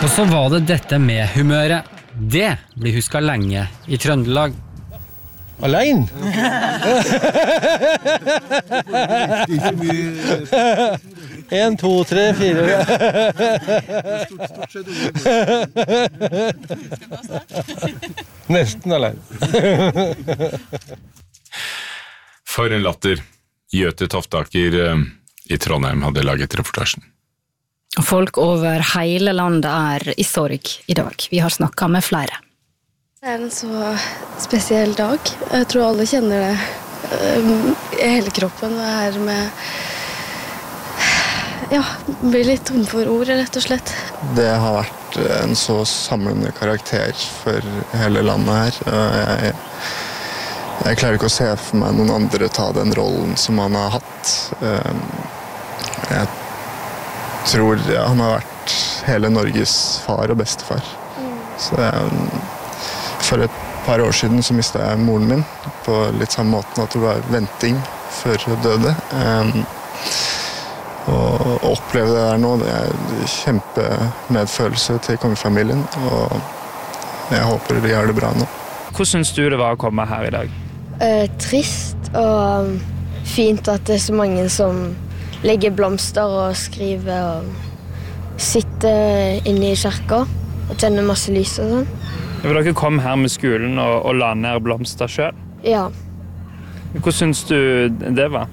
Og så var det dette med humøret. Det blir husket lenge I Trøndelag. Alene? 1, 2, 3, 4. Nesten alene. For en latter. Gjøte Toftaker I Trondheim hadde laget reportasjen. Folk over hele landet I sorg I dag. Vi har snakket med flere. Det en så spesiell dag. Jeg tror alle kjenner det I hele kroppen. Det her med blir litt tom for ord, rett og slett. Det har vært en så samlende karakter for hele landet her. Jeg klarer ikke å se for meg noen andre ta den rollen som han har hatt. Jeg tror han har vært hele Norges far og bestefar. Så for et par år siden så mistet jeg moren min på litt samme måten at det var venting før hun døde. Og å oppleve det der nå, det kjempemedfølelse til kongefamilien, og jeg håper de har det bra nå. Hvordan synes du det var å komme her I dag? Trist og fint at det så mange som legger blomster og skriver og sitter inne I kirka og tenner masse lys og sånn. Vil dere komme her med skolen og la ned blomster selv? Ja. Hvordan synes du det var?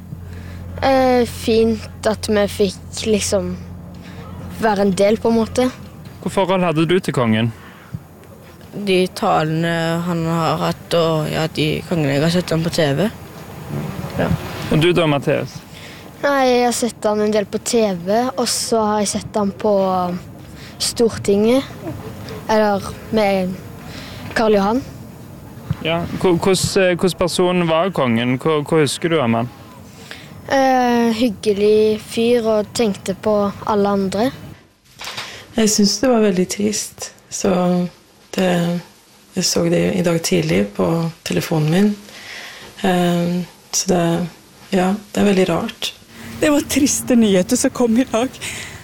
Fint at vi fikk liksom være en del på en måte. Hvilket forhold hadde du til kongen? De talene han har hatt, og de gangene jeg har sett ham på TV. Ja. Og du da, Mathias? Nei, jeg har sett han en del på TV, og så har jeg sett han på Stortinget, eller med Karl Johan. Ja, hvordan person var kongen? Hva husker du om han? Hyggelig fyr og tenkte på alle andre. Jeg synes det var veldig trist, så jeg så det I dag tidlig på telefonen min. Så det veldig rart. Det var triste nyheter som kom I dag.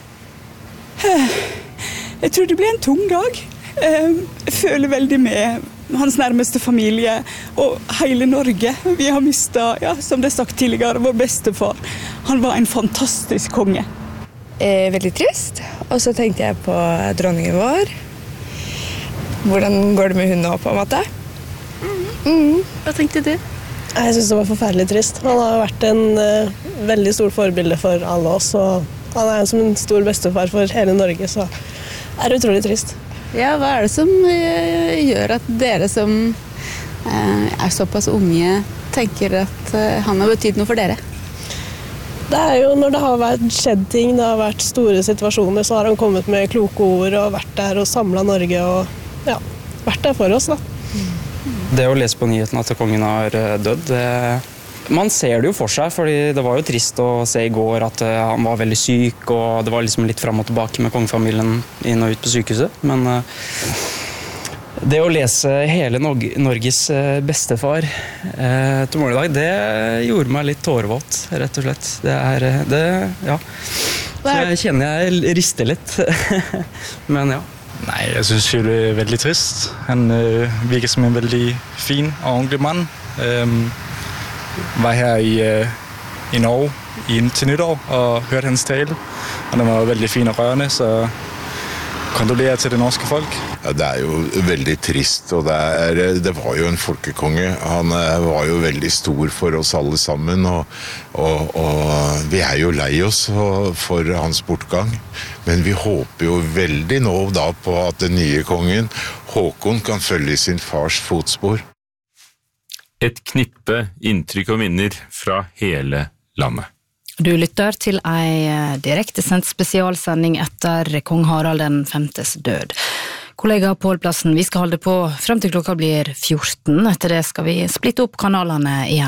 Jeg tror det ble en tung dag. Jeg føler veldig med hans nærmeste familie og hele Norge. Vi har mistet, som det sagt tidligere, vår bestefar. Han var en fantastisk konge. Veldig trist. Og så tenkte jeg på dronningen vår. Hvordan går det med hun nå, på en måte? Hva tenkte du? Jeg synes det var forferdelig trist. Han har vært en veldig stor forbilde for alle oss, og han som en stor bestefar for hele Norge, så det utrolig trist. Ja, hva det som gjør at dere som såpass unge tenker at han har betydd noe for dere? Det jo når det har skjedd ting, det har vært store situasjoner, så har han kommet med kloke ord og vært der og samlet Norge og vært der for oss da. Det å lese på nyheten at kongen har dødd, man ser det jo for seg, fordi det var jo trist å se I går at han var veldig syk, og det var liksom litt frem og tilbake med kongefamilien inn og ut på sykehuset. Men det å lese hele Norges bestefar til morgen I dag, det gjorde meg litt tårevåt, rett og slett. Så jeg kjenner jeg rister litt, men ja. Nej, jeg synes jo det veldig trist. Han virker som en veldig fin og ordentlig mann. Var her I Norge til nytår og hørte hans tale, og den var veldig fin og rørende, så kondolerer til det norske folk. Ja, det jo veldig trist, og det var jo en folkekonge. Han var jo veldig stor for oss alle sammen, og vi jo lei oss for hans bortgang. Men vi håper jo veldig nå da på at den nye kongen, Håkon, kan følge sin fars fotspor. Et knippe inntrykk og minner fra hele landet. Du lytter til ei direktesendt spesialsending etter kong Harald den 5. død. Kollega Pål Plassen, vi skal holde på frem til klokka blir 14. Etter det skal vi splitte opp kanalene igjen.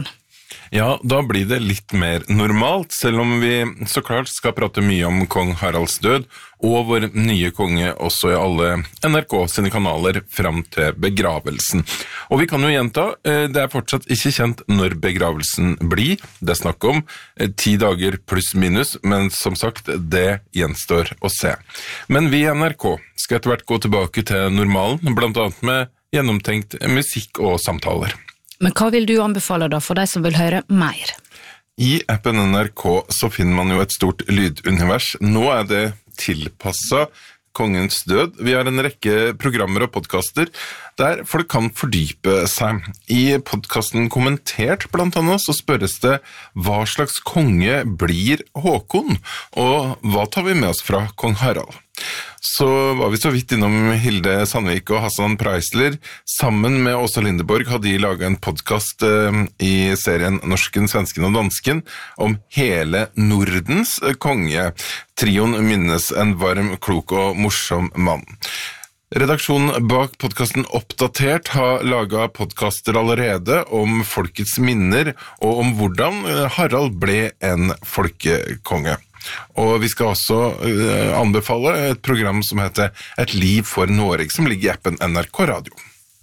Ja, da blir det litt mer normalt, selv om vi så klart skal prate mye om kong Haralds død og vår nye konge også i alle NRK sine kanaler fram til begravelsen. Og vi kan jo gjenta, det fortsatt ikke kjent når begravelsen blir. Det snakk om 10 dager pluss minus, men som sagt, det gjenstår å se. Men vi i NRK skal etter hvert gå tilbake til normalen, blant annet med gjennomtenkt musikk og samtaler. Men hva vil du anbefale da for de som vil høre mer? I appen NRK så finner man jo et stort lydunivers. Nå det tilpasset kongens død. Vi har en rekke programmer og podcaster der folk kan fordype seg. I podcasten Kommentert blant annet så spørres det hva slags konge blir Håkon, og hva tar vi med oss fra kong Harald? Så var vi så vidt innom Hilde Sandvik og Hassan Preisler. Sammen med Åsa Lindeborg hadde de laget en podcast i serien Norsken, Svensken og Dansken om hele Nordens konge. Trioen minnes en varm, klok og morsom mann. Redaksjonen bak podcasten Oppdatert har laget podcaster allerede om folkets minner og om hvordan Harald ble en folkekonge. Og vi skal også anbefale et program som heter Et liv for Norge, som ligger i appen NRK Radio.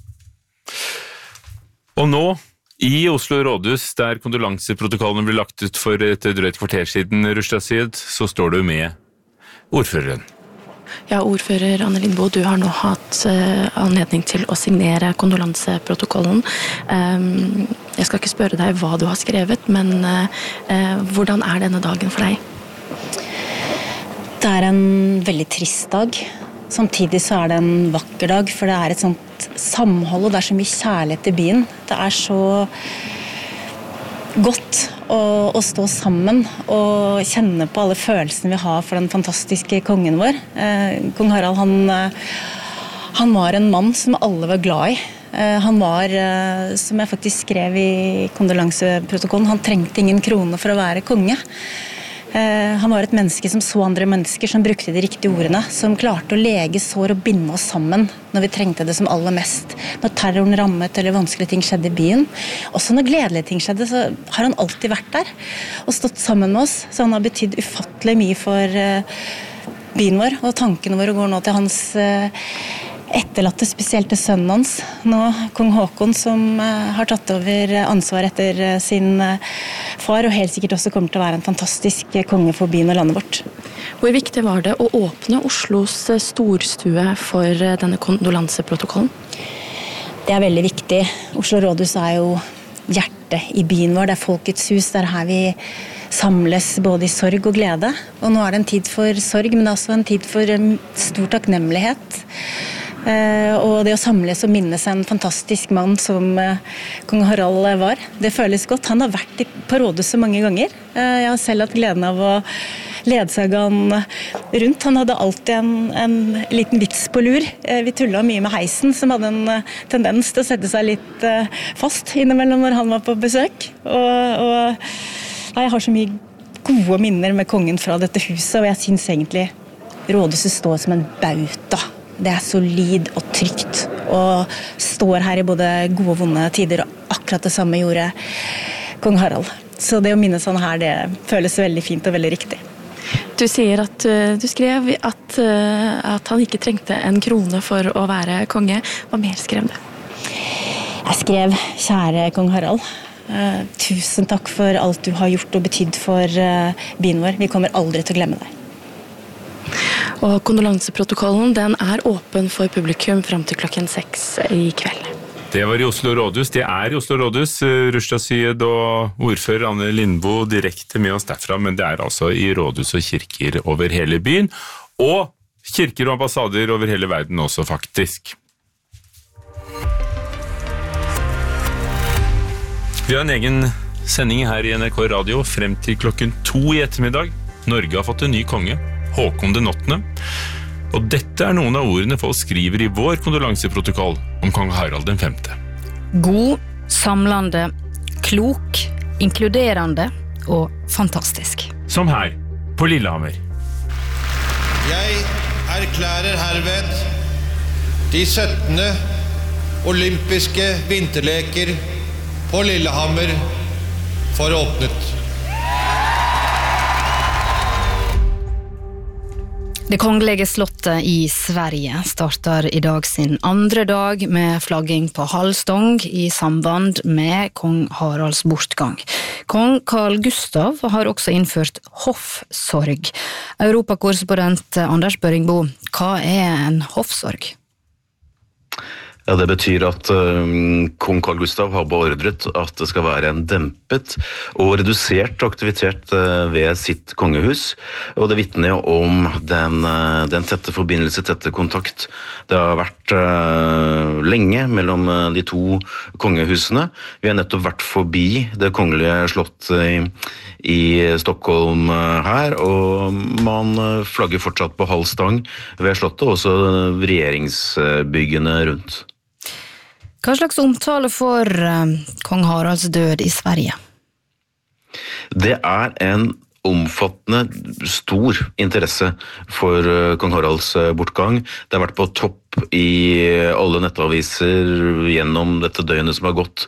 Og nå, i Oslo rådhus, der kondolanseprotokollen ble lagt ut for et drøyt kvarter siden, Rushda Syed, så står du med ordføreren. Ja, ordfører Anne Lindboe, du har nå hatt anledning til å signere kondolanseprotokollen. Jeg skal ikke spørre deg hva du har skrevet, men hvordan denne dagen for deg? Det en veldig trist dag. Samtidig så det en vakker dag, for det et sånt samhold, og det så mye kjærlighet i byen. Det så godt å stå sammen og kjenne på alle følelsene vi har for den fantastiske kongen vår. Kong Harald, han var en mann som alle var glad i. Han var, som jeg faktisk skrev i kondolanseprotokollen, han trengte ingen krone for å være konge. Han var et menneske som så andre mennesker, som brukte de riktige ordene, som klarte å lege sår og binde oss sammen når vi trengte det som aller mest. Når terroren rammet eller vanskelige ting skjedde i byen. Også når gledelige ting skjedde, så har han alltid vært der og stått sammen med oss. Så han har betydd ufattelig mye for byen vår, og tankene våre går nå til hans etterlatte, spesielt til sønnen hans, nå kong Håkon, som har tatt over ansvar etter sin far, og helt sikkert også kommer til å være en fantastisk konge for byen og landet vårt. Hvor viktig var det å åpne Oslos storstue for denne kondolanseprotokollen? Det veldig viktig. Oslo rådhus jo hjertet i byen vår, det folkets hus, det her vi samles både i sorg og glede. Og nå det en tid for sorg, men det også en tid for stor takknemlighet. Og det å samles og minnes en fantastisk mann som kong Harald var, det føles godt. Han har vært på rådhuset mange ganger. Jeg har selv hatt gleden av å ledsage han rundt. Han hadde alltid en liten vits på lur. Vi tullet mye med heisen, som hadde en tendens til å sette seg litt fast innimellom når han var på besøk. Og jeg har så mye gode minner med kongen fra dette huset, og jeg synes egentlig rådhuset står som en bauta. Det solid og trygt, og står her i både gode og vonde tider, og akkurat det samme gjorde kong Harald. Så det å minnes han her, det føles veldig fint og veldig riktig. Du sier at du skrev at han ikke trengte en krone for å være konge. Hva mer skrev du? Jeg skrev, kjære kong Harald, tusen takk for alt du har gjort og betydd for byen vår. Vi kommer aldri til å glemme deg. Og kondolanseprotokollen, den åpen for publikum frem til 6 i kveld. Det var i Oslo rådhus. Det i Oslo rådhus. Rushda Syed og ordfører Anne Lindboe direkte med oss derfra, men det altså i rådhus og kirker over hele byen, og kirker og ambassader over hele verden også, faktisk. Vi har en egen sending her i NRK Radio frem til 2 i ettermiddag. Norge har fått en ny konge, Håkon den 8. Og dette noen av ordene folk skriver i vår kondolanseprotokoll om kong Harald den 5. God, samlende, klok, inkluderende og fantastisk. Som her, på Lillehammer. Jeg erklærer herved de 17. olympiske vinterleker på Lillehammer for åpnet. Det kongelige slottet i Sverige starter i dag sin andre dag med flagging på halv stång i samband med kong Haralds bortgang. Kong Carl Gustav har også innført hoffsorg. Europakorrespondent Anders Børingbo, hva en hoffsorg? Ja, det betyr at kong Carl Gustav har beordret at det skal være en dempet og redusert aktivitet ved sitt kongehus, og det vitner jo om den tette forbindelse, tette kontakt. Det har vært lenge mellom de to kongehusene. Vi har nettopp vært forbi det kongelige slottet i Stockholm her, og man flagger fortsatt på halv stang ved slottet, og også regjeringsbyggene rundt. Hva slags omtale for kong Haralds død i Sverige? Det er en omfattende, stor interesse for kong Haralds bortgang. Det har vært på topp i alle nettaviser gjennom dette døgnet som har gått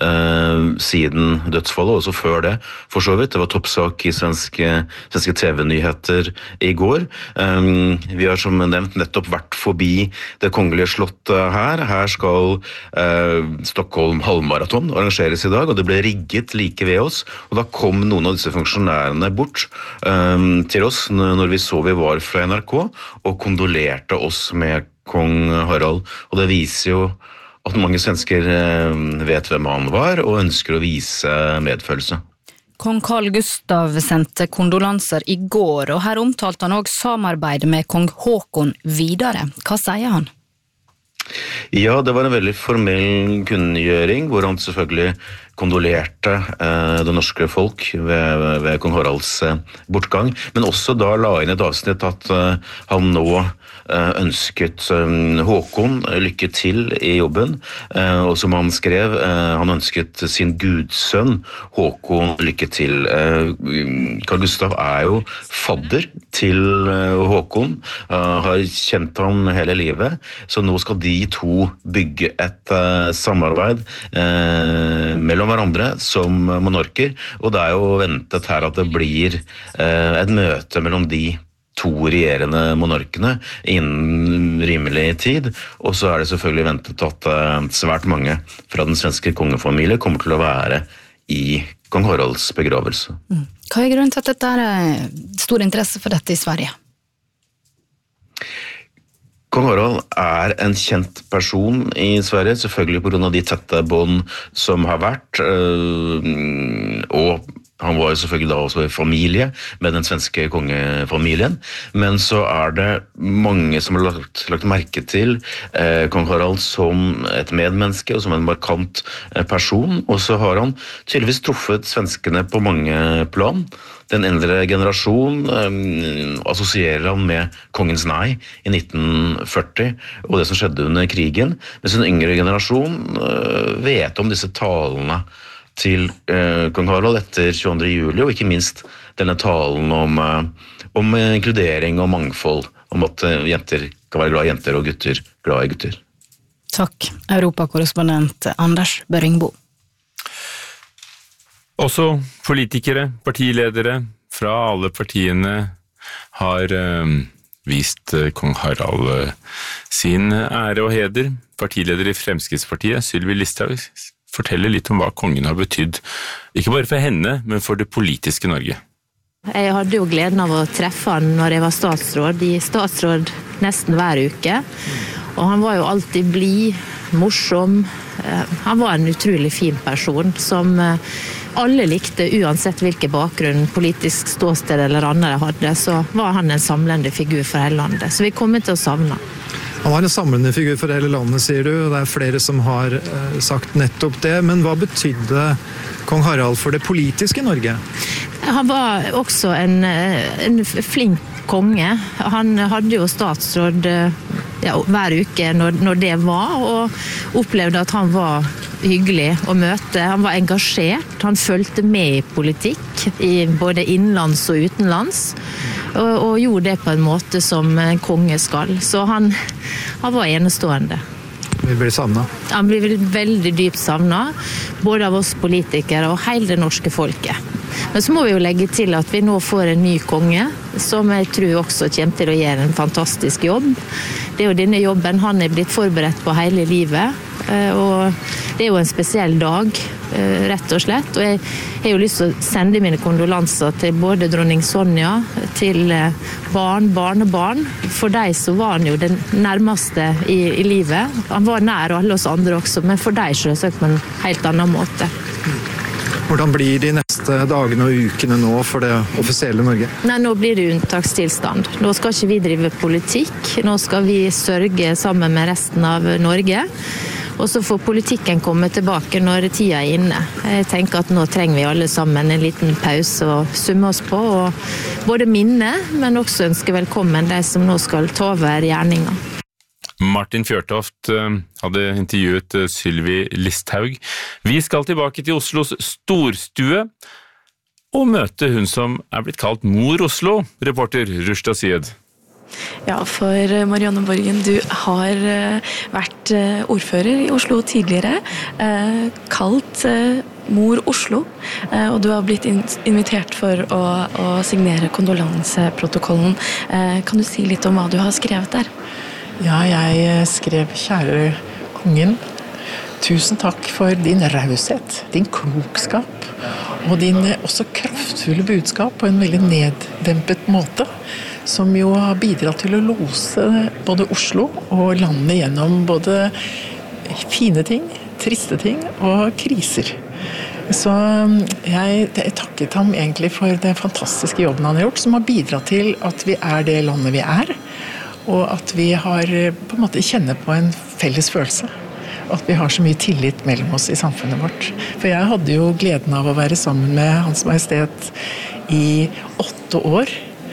siden dødsfallet, også før det, for så vidt. Det var toppsak i svenske TV-nyheter i går. Vi har som nevnt nettopp vært forbi det kongelige slottet her. Her skal Stockholm halvmaraton arrangeres i dag, og det ble rigget like ved oss. Og da kom noen av disse funksjonærene bort til oss når vi så vi var fra NRK, og kondolerte oss med kong Harald, og det viser jo at mange svensker vet hvem han var, og ønsker å vise medfølelse. Kong Carl Gustav sendte kondolanser i går, og her omtalte han også samarbeidet med kong Håkon videre. Hva sier han? Ja, det var en veldig formell kunngjøring, hvor han selvfølgelig kondolerte det norske folk ved kong Haralds bortgang, men også da la inn et avsnitt at han nå ønsket Håkon lykke til i jobben, og som han skrev, han ønsket sin gudsønn Håkon lykke til. Carl Gustav er jo fadder til Håkon, har kjent han hele livet, så nå skal de to bygge et samarbeid mellom hverandre som monarker, og det er jo ventet her at det blir et møte mellom de to regjerende monarkene innen rimelig tid, og så er det selvfølgelig ventet at svært mange fra den svenske kongefamilie kommer til å være i kong Haralds begravelse. Hva er grunnen til at dette er stor interesse for dette i Sverige? Kong Harald er en kjent person i Sverige, selvfølgelig på grunn av de tette bånd som har vært, og han var jo selvfølgelig da også i familie med den svenske kongefamilien, men så er det mange som har lagt merke til kong Harald som et medmenneske og som en markant person, og så har han tydeligvis truffet svenskene på mange plan. Den eldre generasjon assosierer han med kongens nei i 1940 og det som skjedde under krigen, mens den yngre generasjon vet om disse talene til kong Harald etter 22. juli, og ikke minst denne talen om inkludering og mangfold, om at jenter kan være glad i jenter og gutter glad i gutter. Takk, Europakorrespondent Anders Børingbo. Også politikere, partiledere fra alle partiene har vist kong Harald sin ære og heder. Partileder i Fremskrittspartiet, Sylvi Listhaug, forteller litt om hva kongen har betydd, ikke bare for henne, men for det politiske Norge. Jeg hadde jo gleden av å treffe han når jeg var statsråd, i statsråd nesten hver uke. Og han var jo alltid blid, morsom. Han var en utrolig fin person som alle likte, uansett hvilken bakgrunn, politisk ståsted eller annet de hadde, så var han en samlende figur for hele landet. Så vi kommer til å savne han. Han var en samlende figur for hele landet, sier du, og det er flere som har sagt nettopp det. Men hva betydde kong Harald for det politiske Norge? Han var også en flink konge. Han hadde jo statsråd hver uke når det var, og opplevde at han var hyggelig å møte. Han var engasjert, han fulgte med i politikk, både innenlands og utenlands, og gjorde det på en måte som en konge skal. Så han var enestående. vil bli savnet? Han blir veldig dypt savnet, både av oss politikere og hele det norske folket. Men så må vi jo legge til at vi nå får en ny konge, som jeg tror også kommer til å gjøre en fantastisk jobb. Det er jo denne jobben han er blitt forberedt på hele livet, og det er jo en spesiell dag, rett og slett. Og jeg har jo lyst til å sende mine kondolanser til både dronning Sonja, til barnebarn. For deg så var han jo den nærmeste i livet. Han var nær alle oss andre også, men for deg selvsagt på en helt annen måte. Hvordan blir de neste dagene og ukene nå for det offisielle Norge? Nei, nå blir det unntakstilstand. Nå skal ikke vi drive politikk. Nå skal vi sørge sammen med resten av Norge. Og så får politikken komme tilbake når tida er inne. Jeg tenker at nå trenger vi alle sammen en liten pause og summe oss på, og både minne, men også ønske velkommen de som nå skal ta over gjerninga. Martin Fjørtoft hadde intervjuet Sylvi Listhaug. Vi skal tilbake til Oslos storstue og møte hun som er blitt kalt Mor Oslo, reporter Rushda Syed. Ja, for Marianne Borgen, du har vært ordfører i Oslo tidligere, kalt Mor Oslo, og du har blitt invitert for å signere kondolanseprotokollen. Kan du si litt om hva du har skrevet der? Ja, jeg skrev kjære kongen, tusen takk for din raushet, din klokskap og din også kraftfulle budskap på en veldig neddempet måte, som jo har bidratt til å lose både Oslo og landet gjennom både fine ting, triste ting og kriser. Så jeg takket ham egentlig for den fantastiske jobben han har gjort, som har bidratt til at vi er det landet vi er, og at vi har på en måte kjenner på en felles følelse. At vi har så mye tillit mellom oss i samfunnet vårt. For jeg hadde jo gleden av å være sammen med Hans Majestet i 8 år.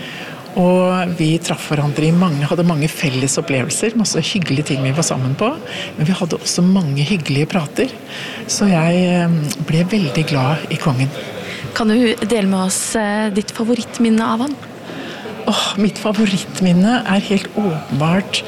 Og vi traff hverandre hadde mange felles opplevelser, masse hyggelige ting vi var sammen på. Men vi hadde også mange hyggelige prater. Så jeg ble veldig glad i kongen. Kan du dele med oss ditt favorittminne av han? Mitt favorittminne er helt åpenbart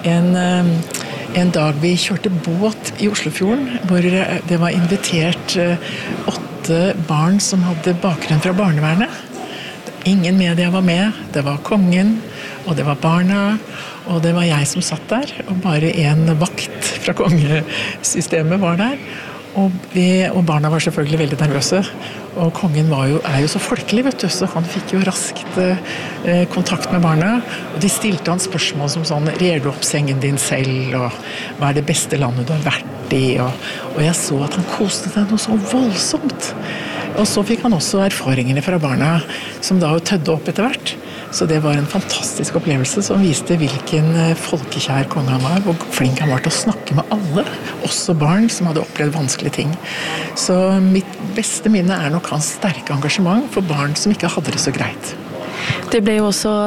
en dag vi kjørte båt i Oslofjorden, hvor det var invitert 8 barn som hadde bakgrunn fra barnevernet. Ingen media var med, det var kongen, og det var barna, og det var jeg som satt der, og bare en vakt fra kongesystemet var der. Og barna var selvfølgelig veldig nervøse, og kongen er jo så folkelig, vet du, så han fikk jo raskt kontakt med barna, og de stilte han spørsmål som sånn, rer du opp sengen din selv, og hva er det beste landet du har vært i, og jeg så at han koste seg noe så voldsomt. Og så fikk han også erfaringene fra barna, som da tødde opp etter hvert. Så det var en fantastisk opplevelse som viste hvilken folkekjær konge han var, og flink han var til å snakke med alle, også barn som hadde opplevd vanskelige ting. Så mitt beste minne er nok hans sterke engasjement for barn som ikke hadde det så greit. Det ble jo også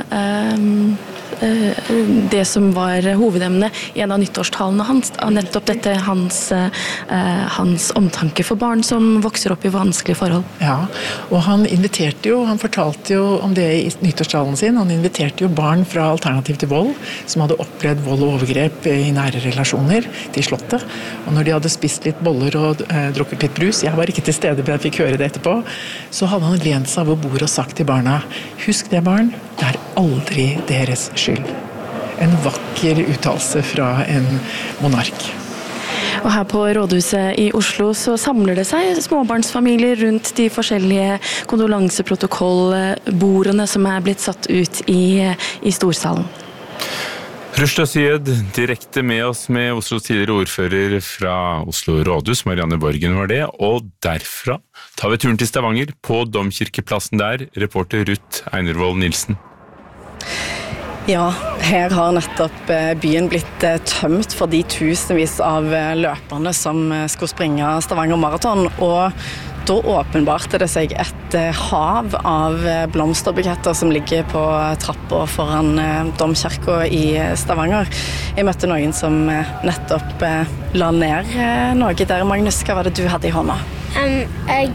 det som var hovedemnet i en av nyttårstalene hans, nettopp dette hans omtanke for barn som vokser opp i vanskelige forhold. Ja, og han fortalte jo om det i nyttårstalen sin, han inviterte jo barn fra Alternativ til vold, som hadde opplevd vold og overgrep i nære relasjoner til slottet, og når de hadde spist litt boller og drukket litt brus, jeg var ikke til stede, men jeg fikk høre det etterpå, så hadde han lent seg over bordet og sagt til barna, husk det barn, det er aldri deres skyld. En vakker uttalelse fra en monark. Og her på Rådhuset i Oslo så samler det seg småbarnsfamilier rundt de forskjellige kondolanseprotokollbordene som er blitt satt ut i storsalen. Rushda Syed, direkte med oss med Oslos tidligere ordfører fra Oslo Rådhus, Marianne Borgen var det, og derfra tar vi turen til Stavanger på Domkirkeplassen der, reporter Ruth Einervold Nilsen. Ja, her har nettopp byen blitt tømt for de tusenvis av løperne som skulle springe Stavanger Marathon, og da åpenbarte det seg et hav av blomsterbuketter som ligger på trappa foran Domkirka i Stavanger. Jeg møtte noen som nettopp la ned noe der. Magnus, hva var det du hadde i hånda? Jeg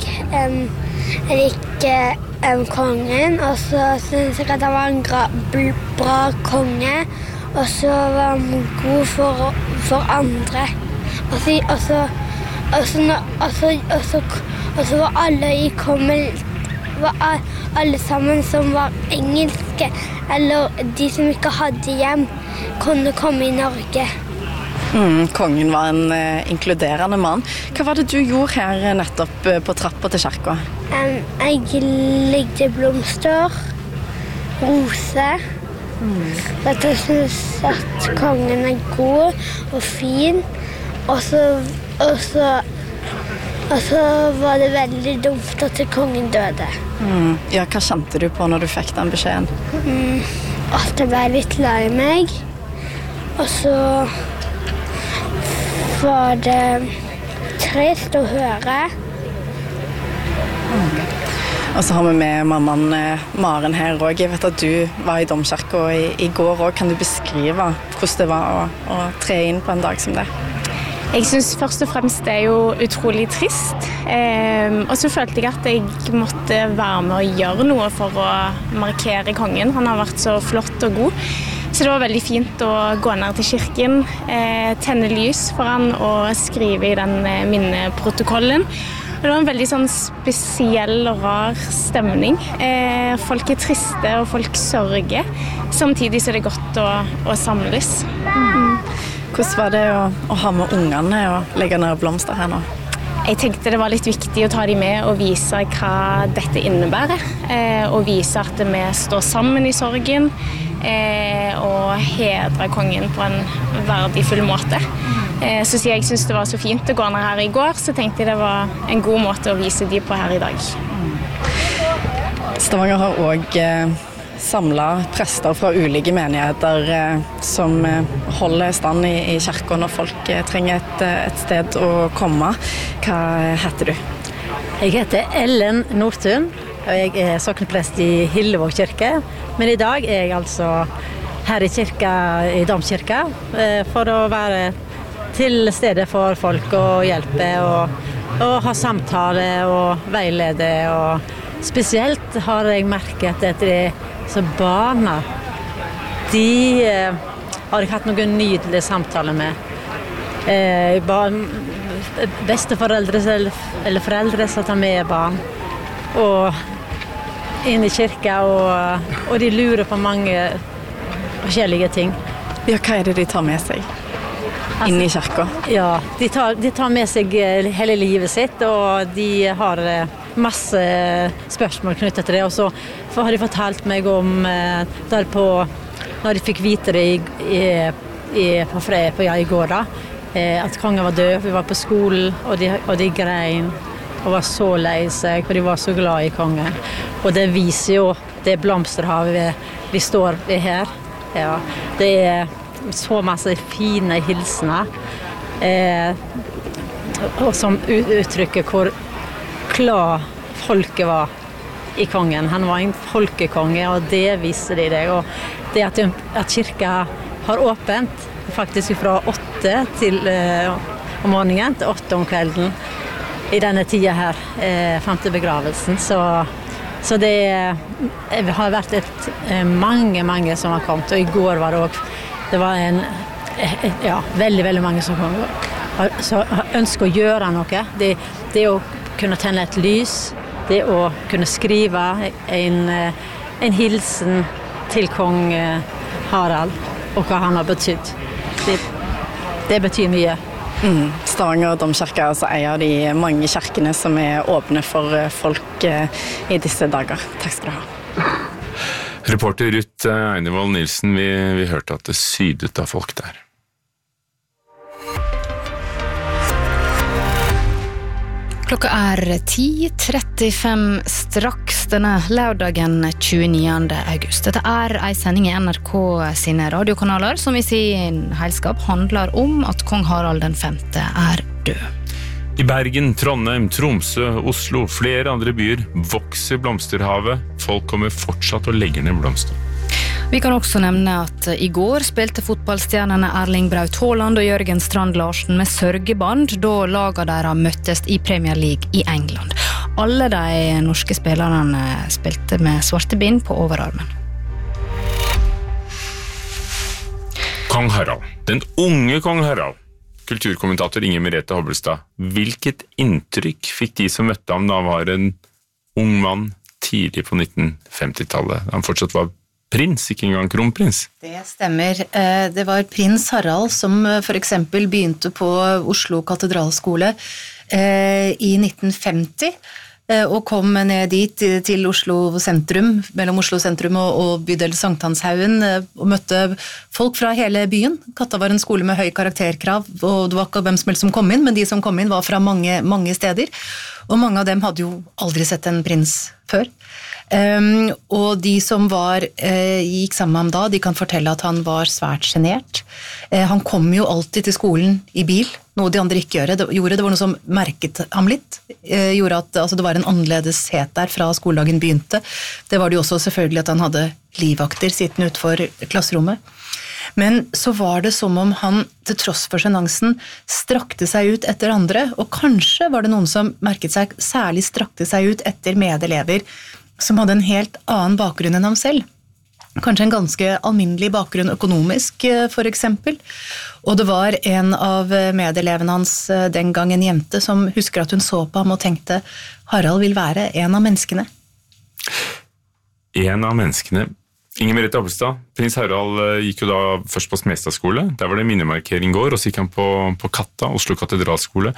liker kongen, og så synes jeg at han var en bra konge, og så var han god for andre. Og så var alle sammen som var engelske, eller de som ikke hadde hjem, kunne komme i Norge. Kongen var en inkluderende mann. Hva var det du gjorde her nettopp på trappa til kirka? Jeg legde blomster, roser. Jeg synes at kongen er god og fin. Og så var det veldig dumt at kongen døde. Ja, hva kjente du på når du fikk den beskjeden? At jeg ble litt lei meg. Og så var det trist å høre. Og så har vi med mammaen Maren her også. Jeg vet at du var i domkirka i går også. Kan du beskrive hvordan det var å tre inn på en dag som det? Jeg synes først og fremst det er jo utrolig trist. Og så følte jeg at jeg måtte være med og gjøre noe for å markere kongen. Han har vært så flott og god. Så det var veldig fint å gå ned til kirken, tenne lys for han og skrive i den minneprotokollen. Det var en veldig sånn spesiell og rar stemning. Folk er triste og folk sørger. Samtidig så er det godt å samles. Hvordan var det å ha med ungene og legge ned blomster her nå? Jeg tenkte det var litt viktig å ta dem med og vise hva dette innebærer. Og vise at vi står sammen i sorgen og hedrer kongen på en verdifull måte. Så siden jeg synes det var så fint å gå ned her i går, så tenkte jeg det var en god måte å vise dem på her i dag. Stavanger har også samlet prester fra ulike menigheter som holder stand i kirken når folk trenger et sted å komme. Hva heter du? Jeg heter Ellen Nordtun, og jeg er sokneprest i Hillevåg kirke. Men i dag er jeg altså her i domkirka for å være til stedet for folk og hjelpe og ha samtale og veilede. Og spesielt har jeg merket at barna, de har jeg hatt noen nydelige samtaler med. Besteforeldre eller foreldre som tar med barn og inn i kirka, og de lurer på mange forskjellige ting. Ja, hva er det de tar med seg inn i kirka? Ja, de tar med seg hele livet sitt, og de har masse spørsmål knyttet til det. Og så har de fortalt meg om når de fikk vite det i går da, at kongen var død. Vi var på skolen, og de grein og var så lei seg, for de var så glad i kongen. Og det viser jo det blomsterhavet vi står ved her. Ja, det er så masse fine hilsener, og som uttrykker hvor klar folket var i kongen. Han var en folkekonge, og det viser de deg. Og det at kirka har åpent, faktisk fra 8 om morgenen til 8 om kvelden, i denne tida her, frem til begravelsen. Så det har vært mange som har kommet, og i går var det var veldig mange som kom. Så ønsker å gjøre noe. Det å kunne tenne et lys, det å kunne skrive en hilsen til kong Harald, og hva han har betydd. Det betyr mye. Stavanger domkirke er altså en av de mange kirkene som er åpne for folk i disse dager. Takk skal du ha. Reporter Ruth Einevold Nilsen, vi hørte at det sydet av folk der. Klokka er 10:35 straks denne lørdagen 29. august. Dette er en sending i NRK sine radiokanaler som i sin helskap handler om at kong Harald den 5. er død. I Bergen, Trondheim, Tromsø, Oslo, flere andre byer vokser blomsterhavet. Folk kommer fortsatt og legger ned blomster. Vi kan også nevne at i går spilte fotballstjernene Erling Braut Haaland og Jørgen Strand Larsen med sørgeband da laget deres møttes i Premier League i England. Alle de norske spillerne spilte med svarte bind på overarmen. Kong Harald, den unge kong Harald. Kulturkommentator Inger Merete Hobbelstad. Hvilket inntrykk fikk de som møtte ham da han var en ung mann tidlig på 1950-tallet? Han fortsatt var prins, ikke engang kronprins. Det stemmer. Det var prins Harald som for eksempel begynte på Oslo katedralskole i 1950, og kom ned dit til Oslo sentrum, mellom Oslo sentrum og bydel Sankthanshaugen, og møtte folk fra hele byen. Katta var en skole med høy karakterkrav, og det var ikke hvem som helst som kom inn, men de som kom inn var fra mange steder, og mange av dem hadde jo aldri sett en prins før. Og de som gikk sammen med ham da, de kan fortelle at han var svært genert. Han kom jo alltid til skolen i bil, noe de andre ikke gjorde. Det var noe som merket ham litt, gjorde at altså, det var en annerledeshet der fra skoledagen begynte. Det var det jo også selvfølgelig at han hadde livvakter sittende utenfor klasserommet. Men så var det som om han, til tross for sjenansen, strakte seg ut etter andre, og kanskje var det noen som merket seg særlig strakte seg ut etter medelever som hadde en helt annen bakgrunn enn ham selv. Kanskje en ganske alminnelig bakgrunn økonomisk, for eksempel. Og det var en av medelevene hans den gang, en jente, som husker at hun så på ham og tenkte Harald vil være en av menneskene. En av menneskene. Inger Merete Hobbelstad, prins Harald gikk jo da først på Smestadskole, der var det minnemarkering i går, og så gikk han på Katta, Oslo katedralskole,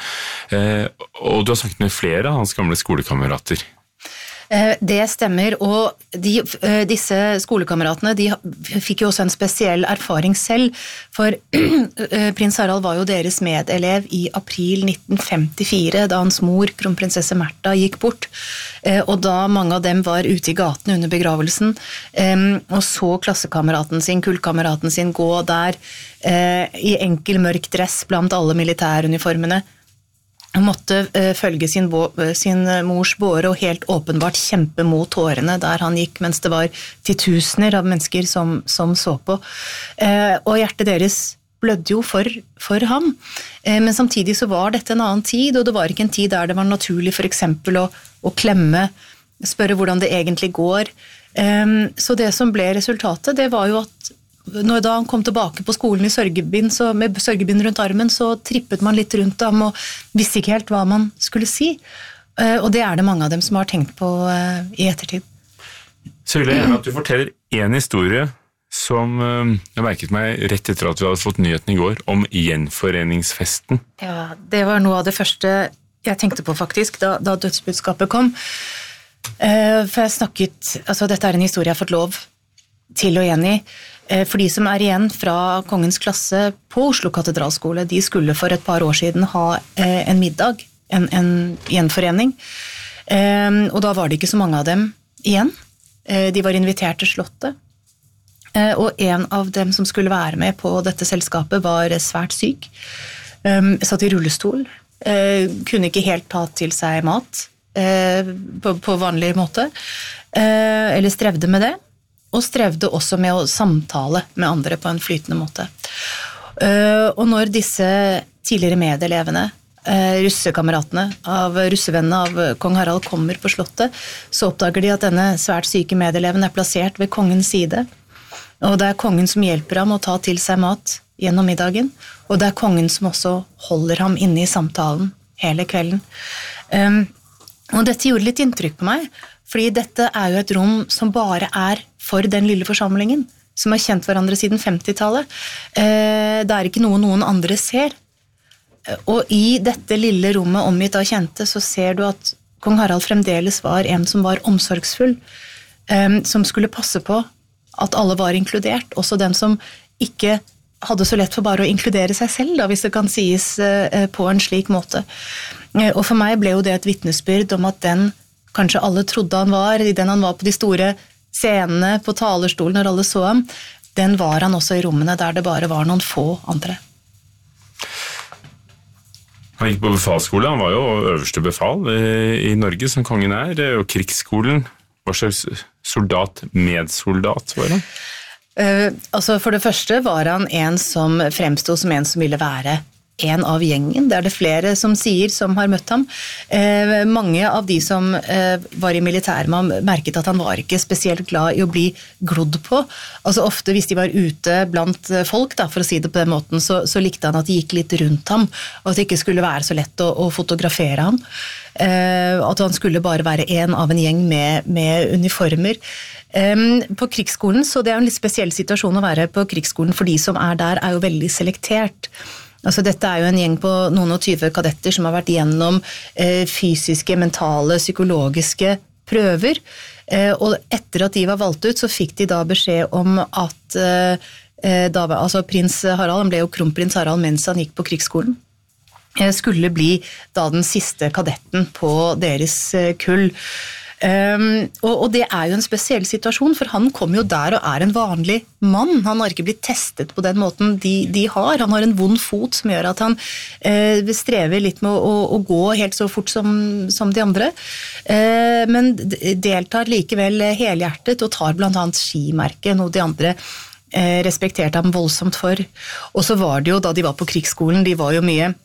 og du har snakket med flere av hans gamle skolekamerater. Det stemmer, og disse skolekameratene de fikk jo også en spesiell erfaring selv, for prins Harald var jo deres medelev i april 1954, da hans mor, kronprinsesse Märtha, gikk bort, og da mange av dem var ute i gaten under begravelsen, og så klassekameraten sin, kullkameraten sin, gå der i enkel mørk dress blant alle militæruniformene. Han måtte følge sin mors båre og helt åpenbart kjempe mot tårene der han gikk, mens det var titusener av mennesker som så på. Og hjertet deres blødde jo for ham. Men samtidig så var dette en annen tid, og det var ikke en tid der det var naturlig for eksempel å klemme, spørre hvordan det egentlig går. Så det som ble resultatet, det var jo at da han kom tilbake på skolen i sørgebind, så med sørgebind rundt armen, så trippet man litt rundt ham og visste ikke helt hva man skulle si. Og det er det mange av dem som har tenkt på i ettertid. Så vil jeg gjerne at du forteller en historie som jeg merket meg rett etter at vi hadde fått nyheten i går, om gjenforeningsfesten. Ja, det var noe av det første jeg tenkte på faktisk, da dødsbudskapet kom. For jeg snakket, altså dette er en historie jeg har fått lov til å gjengi. For de som er igjen fra kongens klasse på Oslo katedralskole, de skulle for et par år siden ha en middag, en gjenforening. Og da var det ikke så mange av dem igjen. De var invitert til slottet. Og en av dem som skulle være med på dette selskapet var svært syk. Satt i rullestol. Kunne ikke helt ta til seg mat på vanlig måte. Eller strevde med det. Og strevde også med å samtale med andre på en flytende måte. Og når disse tidligere medelevene, russevennene av kong Harald kommer på slottet, så oppdager de at denne svært syke medeleven er plassert ved kongens side. Og det er kongen som hjelper ham å ta til seg mat gjennom middagen, og det er kongen som også holder ham inne i samtalen hele kvelden. Og dette gjorde litt inntrykk på meg, fordi dette er jo et rom som bare er for den lille forsamlingen, som har kjent hverandre siden 50-tallet. Det er ikke noen andre ser. Og i dette lille rommet omgitt av kjente, så ser du at kong Harald fremdeles var en som var omsorgsfull, som skulle passe på at alle var inkludert, også den som ikke hadde så lett for bare å inkludere seg selv, da, hvis det kan sies på en slik måte. Og for meg ble jo det et vitnesbyrd om at den kanskje alle trodde han var, i den han var på de store scenene, på talerstolen når alle så ham, den var han også i rommene der det bare var noen få andre. Han gikk på befalsskole, han var jo øverste befal i Norge som kongen er, og krigsskolen. Hva slags medsoldat var han? Altså for det første var han en som fremstod som en som ville være en av gjengen. Det det flere som sier, som har møtt ham. Mange av de som var i militæret med ham, merket at han var ikke spesielt glad i å bli glodd på. Altså ofte hvis de var ute blant folk, da, for å si det på den måten, så likte han at de gikk litt rundt ham, og at det ikke skulle være så lett å fotografere ham. At han skulle bare være en av en gjeng med uniformer. På krigsskolen, så det en litt spesiell situasjon å være på krigsskolen, for de som der jo veldig selektert. Altså dette jo en gjeng på noen og 20 kadetter som har vært gjennom fysiske, mentale, psykologiske prøver, og etter at de var valgt ut, så fikk de da beskjed om at altså prins Harald, han ble jo kronprins Harald mens han gikk på krigsskolen, skulle bli da den siste kadetten på deres kull. Og det jo en spesiell situasjon, for han kom jo der og en vanlig mann. Han har ikke blitt testet på den måten de har. Han har en vond fot som gjør at han strever litt med å gå helt så fort som de andre. Men deltar likevel helhjertet og tar blant annet skimerke, noe de andre respekterte ham voldsomt for. Og så var det jo da de var på krigsskolen, de var jo mye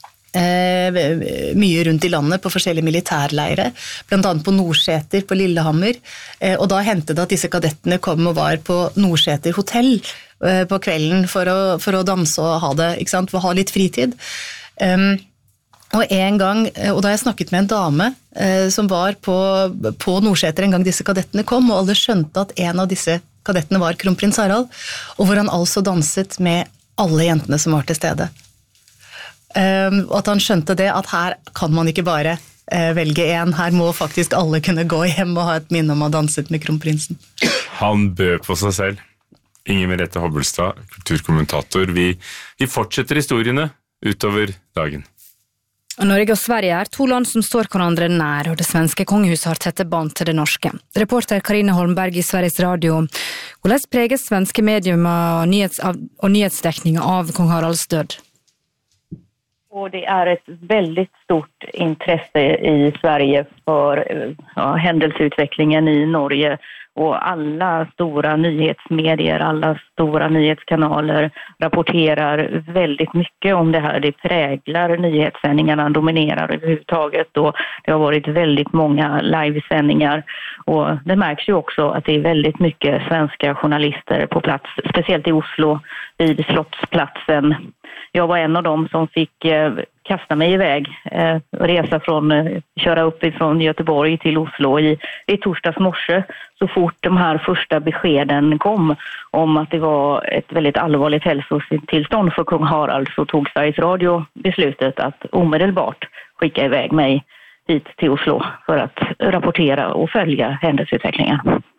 rundt i landet på forskjellige militærleire, blant annet på Nordseter på Lillehammer, og da hendte det at disse kadettene kom og var på Nordseter hotell på kvelden for å danse og ha det, ikke sant, for å ha litt fritid. Og en gang, og da jeg snakket med en dame som var på Nordseter en gang disse kadettene kom, og alle skjønte at en av disse kadettene var kronprins Harald, og hvor han altså danset med alle jentene som var til stede. Og at han skjønte det, at her kan man ikke bare velge en, her må faktisk alle kunne gå hjem og ha et minne om å ha danset med kronprinsen. Han bød på seg selv. Inger Merete Hobbelstad, kulturkommentator. Vi fortsetter historiene utover dagen. Norge og Sverige to land som står hverandre nær, og det svenske kongehuset har tette bånd til det norske. Reporter Karine Holmberg i Sveriges Radio. Hvordan preges svenske medier og nyhetsdekningen av kong Haralds død? Och det ett väldigt stort intresse i Sverige för händelseutvecklingen i Norge, och alla stora nyhetsmedier, alla stora nyhetskanaler rapporterar väldigt mycket om det här. Det präglar nyhetssändningarna, dominerar överhuvudtaget, och det har varit väldigt många livesändningar, och det märks ju också att det är väldigt mycket svenska journalister på plats, speciellt i Oslo vid Slottsplatsen. Jag var en av dem som fick kasta mig iväg och köra upp ifrån Göteborg till Oslo i torsdags morse, så fort de här första beskeden kom om att det var ett väldigt allvarligt hälsotillstånd för kung Harald, så tog Sveriges Radio beslutet att omedelbart skicka iväg mig hit till Oslo för att rapportera och följa händelseutvecklingen.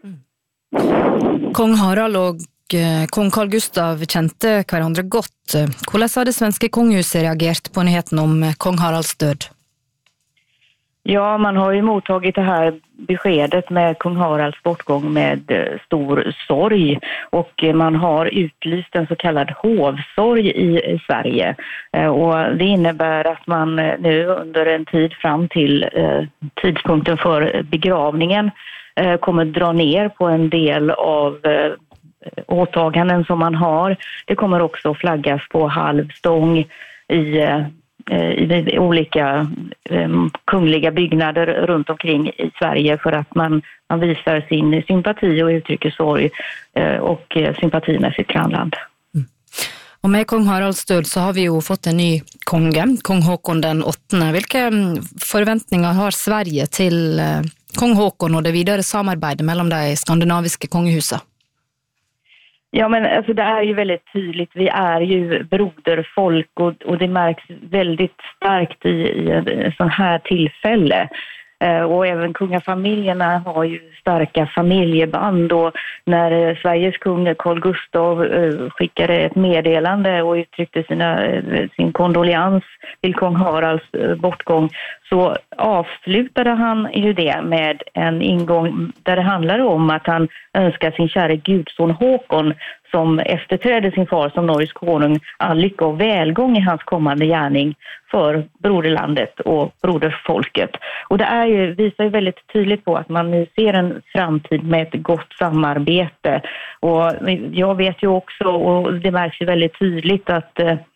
Kong Harald og kong Carl Gustav kjente hverandre godt. Hvordan har det svenske kongehuset reagert på nyheten om kong Haralds død? Ja, man har ju mottagit det här beskedet med kung Haralds bortgång med stor sorg, och man har utlyst en så kallad hovsorg i Sverige, och det innebär att man nu under en tid fram till tidpunkten för begravningen kommer dra ner på en del av åtaganden som man har. Det kommer också flaggas på halvstång i olika kungliga byggnader runt omkring i Sverige, för att man visar sin sympati och uttrycker sorg och sympati med sitt grannland. Og med kong Haralds død så har vi jo fått en ny konge, kong Håkon den 8. Hvilke forventninger har Sverige til kong Håkon og det videre samarbeidet mellom de skandinaviske kongehusene? Ja, men alltså, det är ju väldigt tydligt. Vi är ju broderfolk, och det märks väldigt starkt i en sån här tillfälle. Och även kungafamiljerna har ju starka familjeband, och när Sveriges kung Carl Gustav skickade ett meddelande och uttryckte sin kondolians till kung Haralds bortgång, så avslutade han ju det med en ingång där det handlar om att han önskar sin kära gudson Håkon, som efterträdde sin far som Norges konung, all lycka och välgång i hans kommande gärning för broderlandet och broderfolket. Och det visar ju väldigt tydligt på att man nu ser en framtid med ett gott samarbete. Och jag vet ju också, och det märks ju väldigt tydligt, att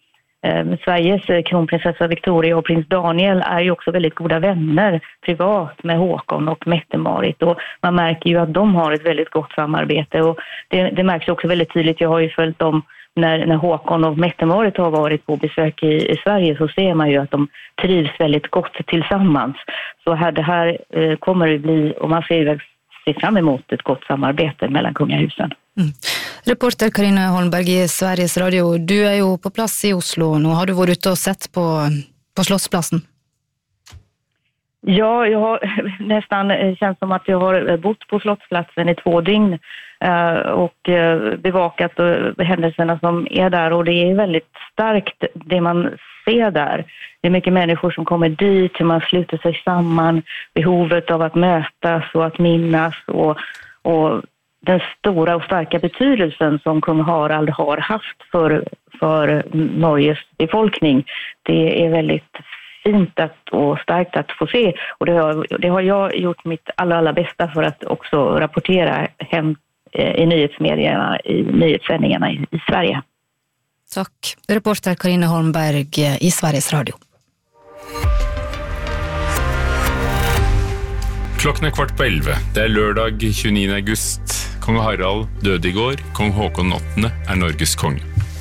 Sveriges kronprinsessa Victoria och prins Daniel är ju också väldigt goda vänner privat med Håkon och Mette-Marit, och man märker ju att de har ett väldigt gott samarbete, och det märks också väldigt tydligt. Jag har ju följt dem när Håkon och Mette-Marit har varit på besök i Sverige, så ser man ju att de trivs väldigt gott tillsammans. Så det här kommer det bli, och man ser fram emot ett gott samarbete mellan kungahusen. Reporter Karina Holmberg i Sveriges Radio, du är ju på plats i Oslo nu. Har du varit ute och sett på Slottsplatsen? Ja, jag har nästan känns som att jag har bott på Slottsplatsen i 2 dygn och bevakat händelserna som är där, och det är väldigt starkt det man ser där. Det är mycket människor som kommer dit, hur man sluter sig samman, behovet av att mötas och att minnas, och den stora och starka betydelsen som kung Harald har haft för Norges befolkning. Det är väldigt fint och starkt att få se, och det har jag gjort mitt allra bästa för att också rapportera hem i nyhetsmedierna, i nyhetssändningarna i Sverige. Tack. Reporter Karina Holmberg i Sveriges Radio. Klokken 11:15. Det er lørdag 29. august. Kong Harald døde i går. Kong Håkon 8. er Norges konge.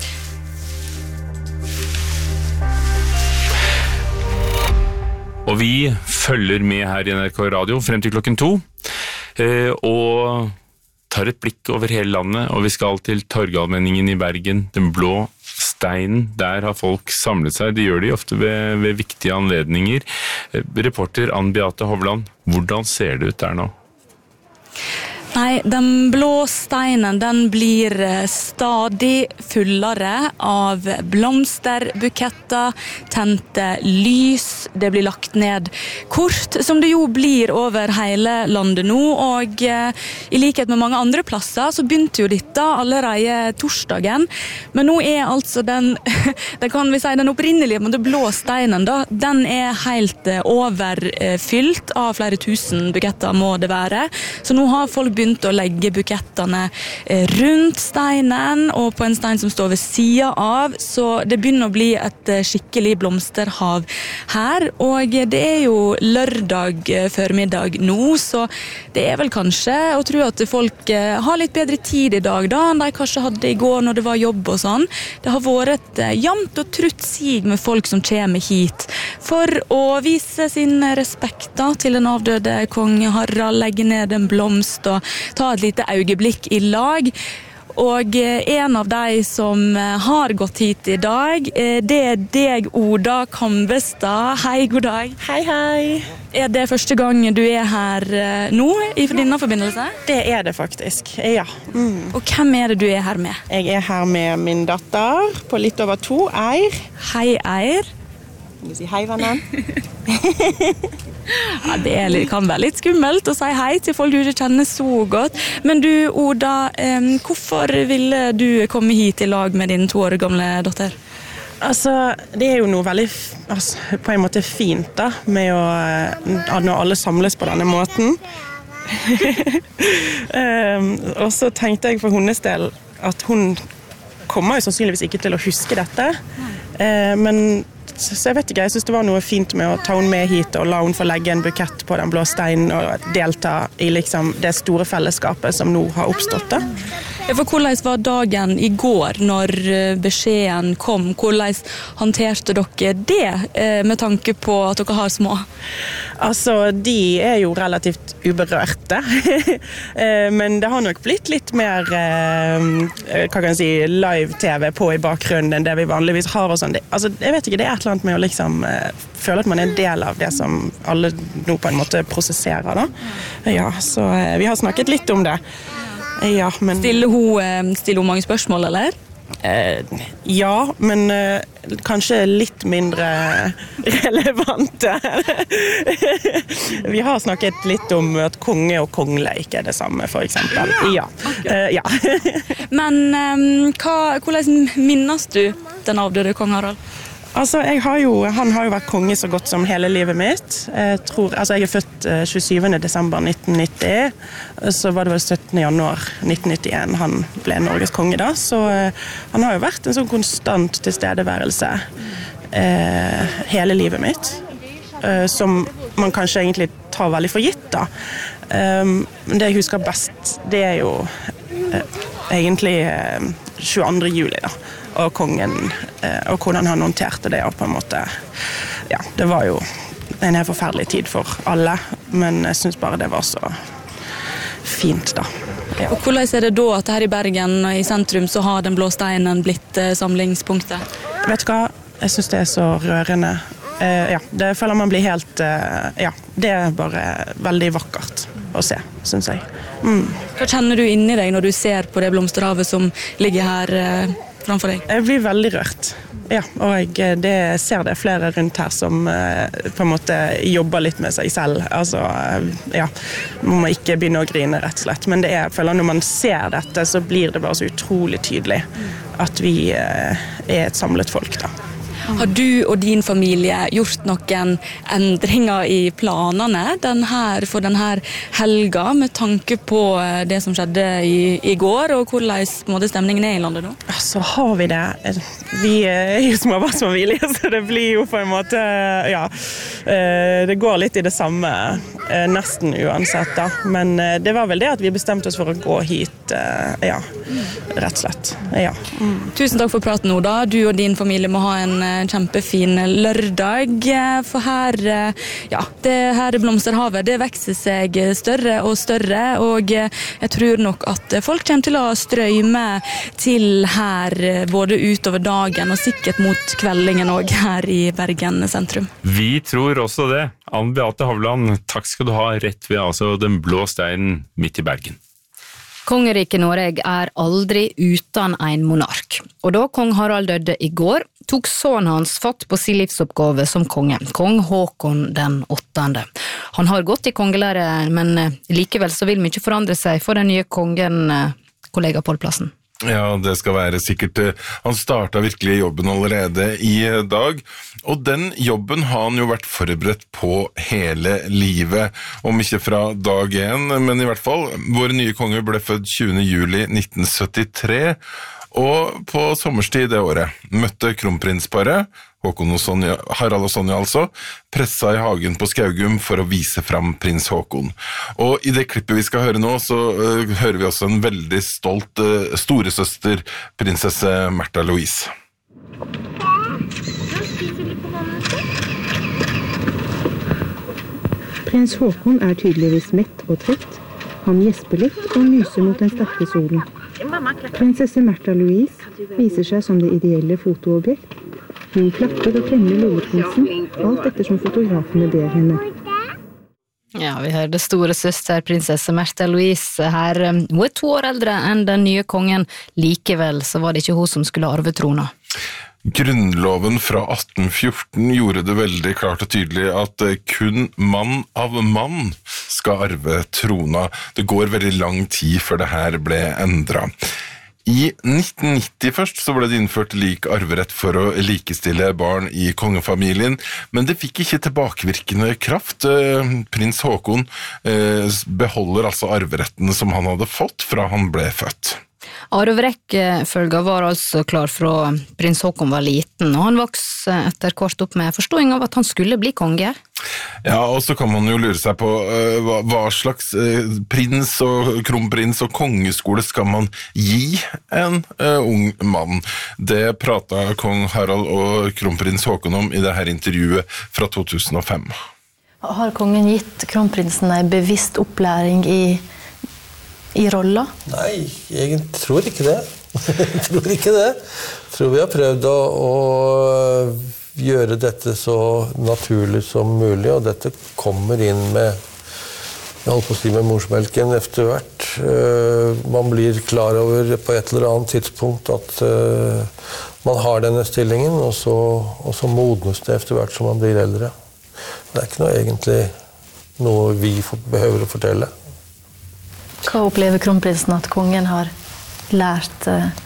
Og vi følger med her i NRK Radio frem til klokken 2, og tar et blikk over hele landet, og vi skal til Torgallmenningen i Bergen, den blå steinen. Der har folk samlet seg, det gjør de ofte ved viktige anledninger. Reporter Ann Beate Hovland, hvordan ser det ut der nå? Nei, den blå steinen, den blir stadig fullere av blomsterbuketter, tente lys, det blir lagt ned kort, som det jo blir over hele landet nå, og i likhet med mange andre plasser så begynte jo dette allerede torsdagen, men nå er altså den kan vi si, den opprinnelige, men den blå steinen da, den er helt overfylt av flere tusen buketter må det være, så nå har folk begynt å legge bukettene rundt steinen og på en stein som står ved siden av, så det begynner å bli et skikkelig blomsterhav her, og det er jo lørdag formiddag nå, så det er vel kanskje å tro at folk har litt bedre tid i dag da, enn de kanskje hadde i går når det var jobb og sånn. Det har vært et jevnt og trutt sig med folk som kommer hit for å vise sin respekt da, til den avdøde kong Harald, legge ned en blomst og ta et lite øyeblikk i lag. Og en av de som har gått hit i dag, det er deg, Oda Kambestad. Hei, god dag. Hei, hei. Er det første gang du er her nå i denne forbindelse? Det er det faktisk, ja. Og hvem er det du er her med? Jeg er her med min datter på litt over 2, Eir. Hei, Eir. Kan du si hei, vennen? Ja, det kan være litt skummelt å si hei til folk du ikke kjenner så godt. Men du, Oda, hvorfor ville du komme hit i lag med din 2 år gamle datter? Altså, det er jo noe veldig på en måte fint da, med når alle samles på denne måten. Og så tenkte jeg for hennes del at hun kommer jo sannsynligvis ikke til å huske dette, men så jeg vet ikke, jeg synes det var noe fint med å ta henne med hit og la henne få legge en bukett på den blå steinen og delta i liksom det store fellesskapet som nå har oppstått da. For hvordan var dagen i går når beskjeden kom? Hvordan håndterte dere det med tanke på at dere har små? Altså, de er jo relativt uberørte, men det har nok blitt litt mer, hva kan jeg si, live-tv på i bakgrunnen enn det vi vanligvis har og sånn. Altså, jeg vet ikke, det er et eller annet med å liksom føle at man er en del av det som alle nå på en måte prosesserer da. Ja, så vi har snakket litt om det. Ja, men... Stiller hun mange spørsmål, eller? Ja, men kanskje litt mindre relevante. Vi har snakket litt om at konge og kongleik er det samme, for eksempel. Ja. Ja. Men hvordan minnes du den avdøde kong Harald? Altså, han har jo vært konge så godt som hele livet mitt. Jeg er født 27. desember 1990, så var det vel 17. januar 1991 han ble Norges konge da, så han har jo vært en sånn konstant tilstedeværelse hele livet mitt, som man kanskje egentlig tar veldig for gitt da. Men det jeg husker best, det er jo egentlig 22. juli da. Og kongen, og hvordan han håndterte det, og på en måte, ja, det var jo en helt forferdelig tid for alle, men jeg synes bare det var så fint da. Ja. Og hvordan er det da at her i Bergen, i sentrum, så har den blå steinen blitt samlingspunktet? Vet du hva? Jeg synes det er så rørende. Det føler man blir helt, det er bare veldig vakkert å se, synes jeg. Hva kjenner du inni deg når du ser på det blomsterhavet som ligger her framfor deg? Jeg blir veldig rørt. Ja, og jeg ser det flere rundt her som på en måte jobber litt med seg selv. Altså, man må ikke begynne å grine rett og slett. Men jeg føler når man ser dette, så blir det bare så utrolig tydelig at vi er et samlet folk da. Har du og din familie gjort noen endringer i planene for denne helga med tanke på det som skjedde i går, og hvordan stemningen er i landet nå? Så har vi det. Vi er jo småbarnsfamilie, så det blir jo på en måte, det går litt i det samme, nesten uansett da. Men det var vel det at vi bestemte oss for å gå hit, rett og slett. Ja. Tusen takk for praten, Oda. Du og din familie må ha en kjempefin lørdag, for her blomsterhavet, det vekser seg større og større, og jeg tror nok at folk kommer til å strømme til her både utover dagen og sikkert mot kveldingen også her i Bergen sentrum. Vi tror også det. Ann Beate Havland, takk skal du ha, rett ved altså den blå steinen midt i Bergen. Kongeriket Norge er aldri uten en monark, og da kong Harald døde i går, tok sønnen hans fatt på sin livsoppgave som konge, kong Håkon den 8. Han har gått i kongelære, men likevel så vil mye forandre seg for den nye kongen, kollega Pål Plassen. Ja, det skal være sikkert. Han startet virkelig jobben allerede i dag, og den jobben har han jo vært forberedt på hele livet, om ikke fra dag 1, men i hvert fall. Vår nye konge ble født 20. juli 1973, og på sommerstid det året møtte kronprinsparet, Håkon og Sonja, Harald og Sonja altså, pressa i hagen på Skaugum for å vise fram prins Håkon. Og i det klippet vi skal høre nå, så hører vi også en veldig stolt storesøster, prinsesse Märtha Louise. Prins Håkon er tydeligvis mett og trett. Han gjesper litt og myser mot den sterke solen. Prinsesse Märtha Louise viser seg som det ideelle fotoobjekt. Hun klapper og klemmer lilleprinsen, alt ettersom fotografene ber henne. Ja, vi hørte store søster prinsesse Märtha Louise her. Hun er 2 år eldre enn den nye kongen. Likevel så var det ikke hun som skulle arve trona. Grunnloven fra 1814 gjorde det veldig klart og tydelig at kun mann av mann skal arve trona. Det går veldig lang tid før det her ble endret. I 1990 først så ble det innført lik arverett for å likestille barn i kongefamilien, men det fikk ikke tilbakevirkende kraft. Prins Håkon beholder altså arverettene som han hadde fått fra han ble født. Arverekkefølga var altså klar fra prins Håkon var liten, og han vokste etter kort opp med forståing av at han skulle bli konge. Ja, og så kan man jo lure seg på hva slags prins og kronprins og kongeskole skal man gi en ung mann. Det pratet kong Harald og kronprins Håkon om i det her intervjuet fra 2005. Har kongen gitt kronprinsen en bevisst opplæring i rolla? Nei, jeg tror ikke det. Jeg tror vi har prøvd å gjøre dette så naturlig som mulig, og dette kommer inn med, jeg holdt på å si med morsmelken etter hvert. Man blir klar over på et eller annet tidspunkt at man har denne stillingen, og så modnes det etter hvert som man blir eldre. Det er ikke egentlig noe vi behøver å fortelle. Hva opplever kronprinsen at kongen har lært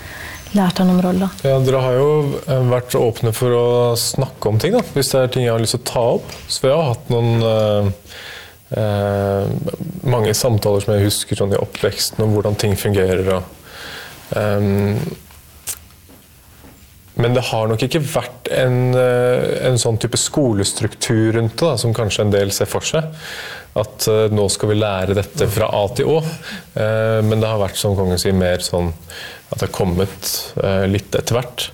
lært han om rollen? Ja, dere har jo vært åpne for å snakke om ting, da, hvis det ting jeg har lyst til å ta opp. Så vi har hatt noen mange samtaler som jeg husker sånn i oppveksten om hvordan ting fungerer. Men det har nok ikke vært en sånn type skolestruktur rundt det, da, som kanskje en del ser for seg. At nå skal vi lære dette fra A til Å. Men det har vært, som kongen sier, mer sånn at det har kommet litt etter hvert.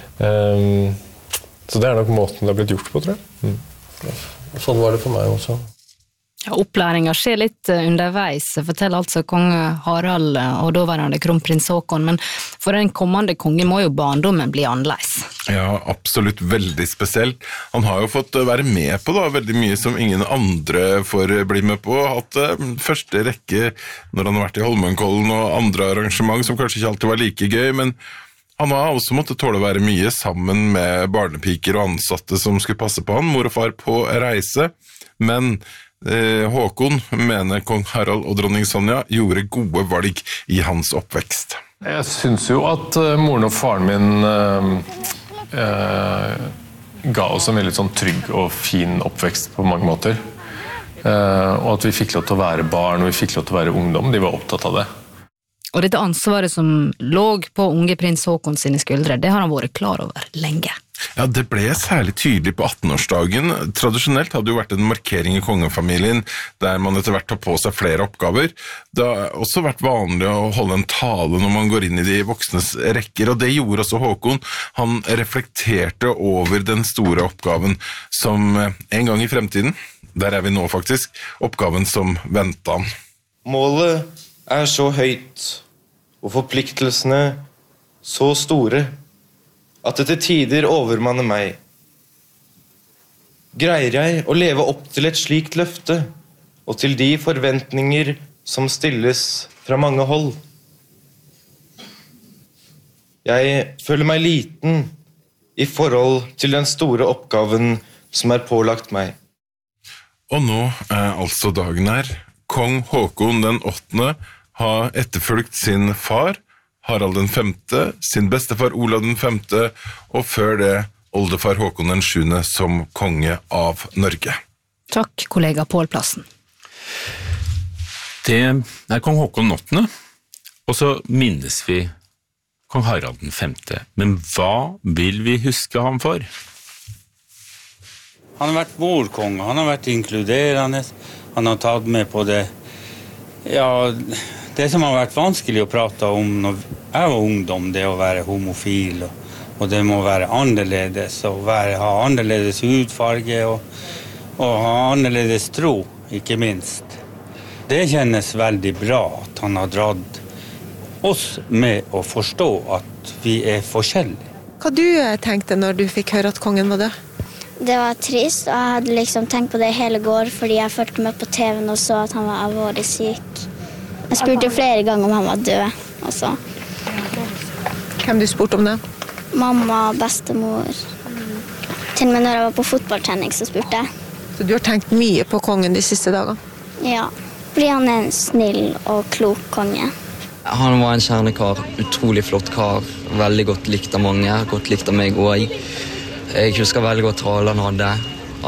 Så det er nok måten det har blitt gjort på, tror jeg. Sånn var det for meg også. Ja, opplæringen skjer litt underveis, forteller altså kong Harald og daværende kronprins Håkon, men for den kommende kongen må jo barndommen bli annerledes. Ja, absolutt veldig spesielt. Han har jo fått være med på da, veldig mye som ingen andre får bli med på. Hatt første rekke når han har vært i Holmenkollen og andre arrangement som kanskje ikke alltid var like gøy, men han har også måttet tåle å være mye sammen med barnepiker og ansatte som skulle passe på han, mor og far på reise, men Håkon mener kong Harald og dronning Sonja gjorde gode valg i hans oppvekst. Jeg synes jo at moren og faren min ga oss en veldig sånn trygg og fin oppvekst på mange måter. Og at vi fikk lov til å være barn, og vi fikk lov til å være ungdom. De var opptatt av det. Og dette ansvaret som lå på unge prins Håkon sine skuldre, det har han vært klar over lenge. Ja, det ble særlig tydelig på 18-årsdagen. Tradisjonelt hadde jo vært en markering i kongefamilien der man etter hvert tar på seg flere oppgaver. Det har også vært vanlig å holde en tale når man går inn i de voksnes rekker, og det gjorde også Håkon. Han reflekterte over den store oppgaven som en gang i fremtiden, der er vi nå faktisk, oppgaven som ventet han. Målet er så høyt, og forpliktelsene så store, at det til tider overmanner meg. Greier jeg å leve opp til et slikt løfte, og til de forventninger som stilles fra mange hold? Jeg føler meg liten i forhold til den store oppgaven som er pålagt meg. Og nå er altså dagen her. Kong Håkon den 8. har etterfulgt sin far, Harald den 5., sin bestefar Olav den 5., og før det oldefar Håkon den 7. som konge av Norge. Takk, kollega Pål Plassen. Det er kong Håkon den 8., og så minnes vi kong Harald den 5. Men hva vil vi huske ham for? Han har vært bordkonge, han har vært inkluderende, han har tatt med på det, ja, det som har vært vanskelig å prate om når jeg var ungdom, det å være homofil, og det må være annerledes, og ha annerledes hudfarge, og ha annerledes tro, ikke minst. Det kjennes veldig bra at han har dratt oss med å forstå at vi er forskjellige. Hva du tenkte når du fikk høre at kongen var død? Det var trist, og jeg hadde liksom tenkt på det hele går, fordi jeg følte med på TV-en og så at han var alvorlig syk. Jeg spurte flere ganger om han var død også. Hvem du spurte om det? Mamma, bestemor. Til og med når jeg var på fotballtrening så spurte jeg. Så du har tenkt mye på kongen de siste dagene? Ja, fordi han er en snill og klok konge. Han var en kjernekar, utrolig flott kar, veldig godt likt av mange, godt likt av meg også. Jeg husker veldig godt talen han hadde,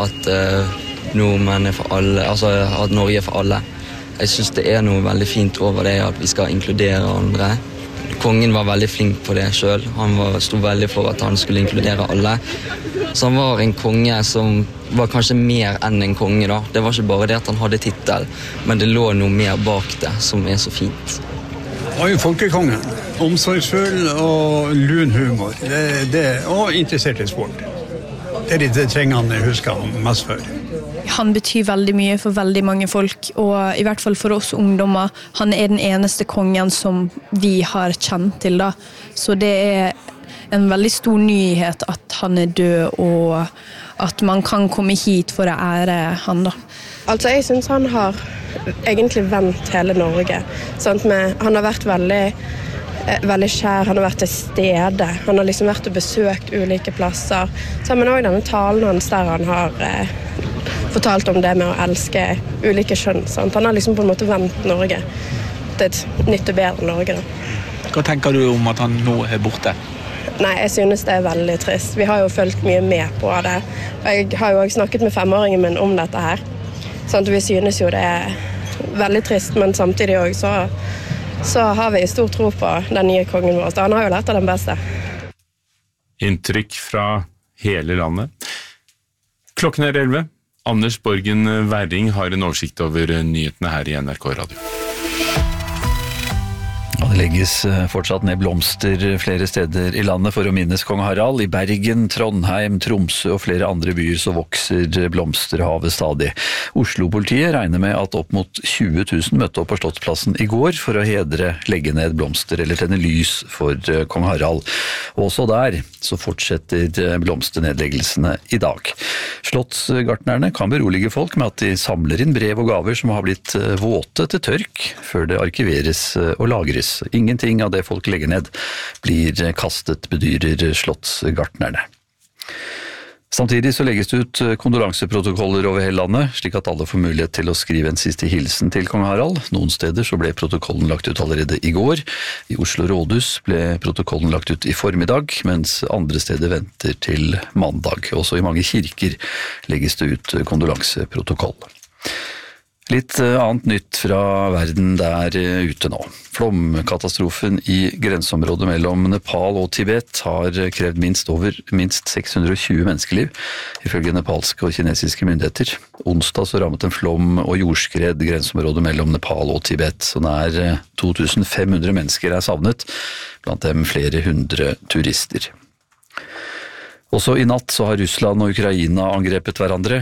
at nordmenn er for alle, altså at Norge er for alle. Jeg synes det er noe veldig fint over det at vi skal inkludere andre. Kongen var veldig flink på det selv. Han stod veldig for at han skulle inkludere alle. Så han var en konge som var kanskje mer enn en konge da. Det var ikke bare det at han hadde titel, men det lå noe mer bak det som er så fint. Han var jo folkekongen. Omsorgsfull og lun humor. Og interessert i sport. Det er det trengene jeg husker han mest for. Han betyr veldig mye for veldig mange folk, og i hvert fall for oss ungdommer. Han er den eneste kongen som vi har kjent til da. Så det er en veldig stor nyhet at han er død, og at man kan komme hit for å ære han da. Altså, jeg synes han har egentlig vendt hele Norge. Han har vært veldig kjær, han har vært til stede. Han har liksom vært og besøkt ulike plasser. Men også denne talen hans der han har fortalt om det med å elske ulike kjønn. Sant? Han har liksom på en måte vendt Norge til et nytt og bedre Norge. Da. Hva tenker du om at han nå borte? Nei, jeg synes det veldig trist. Vi har jo følt mye med på det. Jeg har jo også snakket med 5-åringen min om dette her. Sånn at vi synes jo det veldig trist, men samtidig også så har vi stor tro på den nye kongen vår. Han har jo lært av den beste. Inntrykk fra hele landet. Klokken 11. Anders Borgen Werring har en oversikt over nyhetene her i NRK Radio. Det legges fortsatt ned blomster flere steder i landet for å minnes kong Harald. I Bergen, Trondheim, Tromsø og flere andre byer så vokser blomsterhavet stadig. Oslo-politiet regner med at opp mot 20 000 møtte opp på Slottsplassen i går for å hedre, legge ned blomster eller tenne lys for kong Harald. Og også der så fortsetter blomsternedleggelsene i dag. Slottsgartnerne kan berolige folk med at de samler inn brev og gaver som har blitt våte til tørk før det arkiveres og lagres. Ingenting av det folk legger ned blir kastet, bedyrer slottsgartnerne. Samtidig så legges det ut kondolanseprotokoller over hele landet, slik at alle får mulighet til å skrive en siste hilsen til kong Harald. Noen steder så ble protokollen lagt ut allerede i går. I Oslo rådhus ble protokollen lagt ut i formiddag, mens andre steder venter til mandag. Også i mange kirker legges det ut kondolanseprotokoll. Litt annet nytt fra verden der ute nå. Flomkatastrofen i grenseområdet mellom Nepal og Tibet har krevd minst 620 menneskeliv, ifølge nepalske og kinesiske myndigheter. Onsdag så rammet en flom og jordskred grenseområdet mellom Nepal og Tibet, så nær 2500 mennesker er savnet, blant dem flere hundre turister. Også i natt så har Russland og Ukraina angrepet hverandre.